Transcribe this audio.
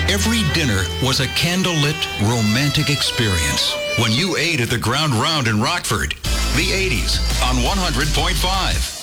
Every dinner was a candlelit, romantic experience. When you ate at the Ground Round in Rockford, the 80s on 100.5.